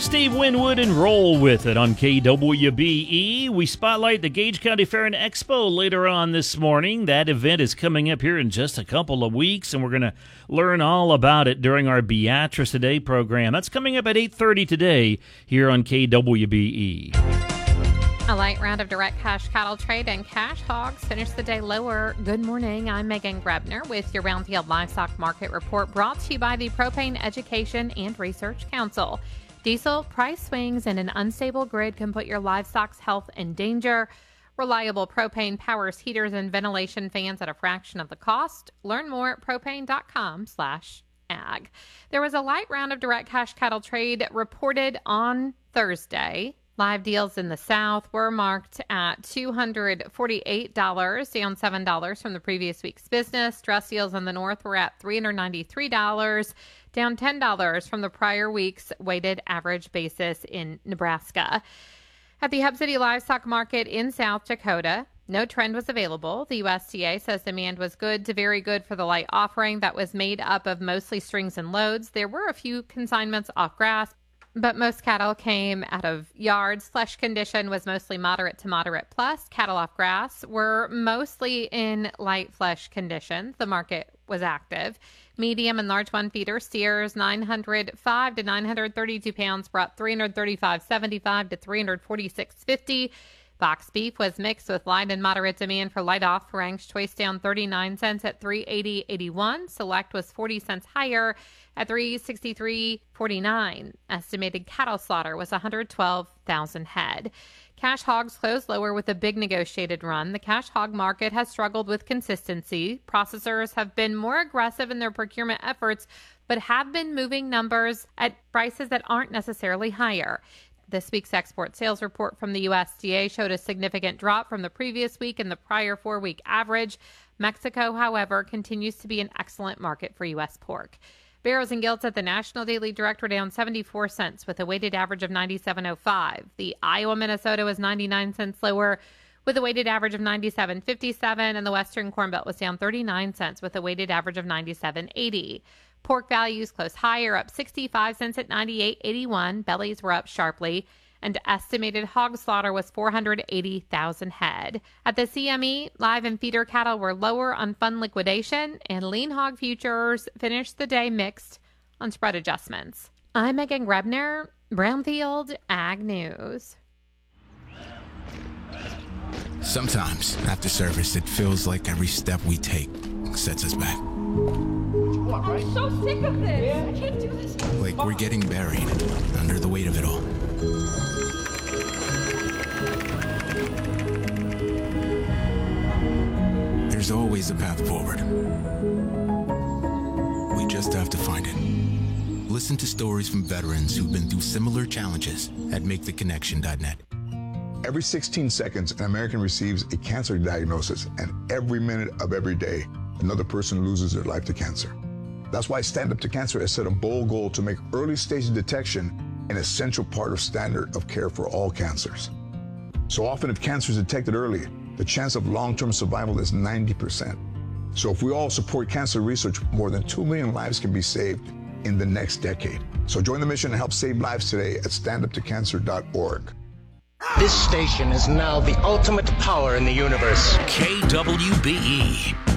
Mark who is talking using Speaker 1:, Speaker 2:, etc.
Speaker 1: Steve Winwood and Roll With It on KWBE. We spotlight the Gage County Fair and Expo later on this morning. That event is coming up here in just a couple of weeks, and we're going to learn all about it during our Beatrice Today program. That's coming up at 8:30 today here on KWBE.
Speaker 2: A light round of direct cash cattle trade and cash hogs finished the day lower. Good morning. I'm Megan Grebner with your Roundfield Livestock Market Report, brought to you by the Propane Education and Research Council. Diesel price swings and an unstable grid can put your livestock's health in danger. Reliable propane powers heaters and ventilation fans at a fraction of the cost. Learn more at propane.com/ag. There was a light round of direct cash cattle trade reported on Thursday. Live deals in the South were marked at $248, down $7 from the previous week's business. Dress deals in the North were at $393, down $10 from the prior week's weighted average basis in Nebraska. At the Hub City Livestock Market in South Dakota, no trend was available. The USDA says demand was good to very good for the light offering that was made up of mostly strings and loads. There were a few consignments off grass, but most cattle came out of yards. Flesh condition was mostly moderate to moderate plus. Cattle off grass were mostly in light flesh condition. The market was active. Medium and large one feeder steers, 905 to 932 pounds, brought 335.75 to 346.50. Box beef was mixed with light and moderate demand for light off. Frank's Choice down 39 cents at 380.81. Select was 40 cents higher at 363.49. Estimated cattle slaughter was 112,000 head. Cash hogs closed lower with a big negotiated run. The cash hog market has struggled with consistency. Processors have been more aggressive in their procurement efforts, but have been moving numbers at prices that aren't necessarily higher. This week's export sales report from the USDA showed a significant drop from the previous week and the prior 4-week average. Mexico, however, continues to be an excellent market for U.S. pork. Barrows and Gilts at the National Daily Direct were down 74 cents with a weighted average of 97.05. The Iowa Minnesota was 99 cents lower with a weighted average of 97.57, and the Western Corn Belt was down 39 cents with a weighted average of 97.80. Pork values closed higher, up 65 cents at 98.81. Bellies were up sharply, and estimated hog slaughter was 480,000 head. At the CME, live and feeder cattle were lower on fund liquidation, and lean hog futures finished the day mixed on spread adjustments. I'm Megan Grebner, Brownfield Ag News.
Speaker 3: Sometimes, after service, it feels like every step we take sets us back.
Speaker 4: I'm so sick of this. I can't do this.
Speaker 3: Like we're getting buried under the weight of it all. There's always a path forward. We just have to find it. Listen to stories from veterans who've been through similar challenges at MakeTheConnection.net.
Speaker 5: Every 16 seconds, an American receives a cancer diagnosis, and every minute of every day, another person loses their life to cancer. That's why Stand Up to Cancer has set a bold goal to make early stage detection an essential part of standard of care for all cancers. So often, if cancer is detected early, the chance of long-term survival is 90%. So if we all support cancer research, more than 2 million lives can be saved in the next decade. So join the mission and help save lives today at standuptocancer.org.
Speaker 6: This station is now the ultimate power in the universe.
Speaker 7: KWBE.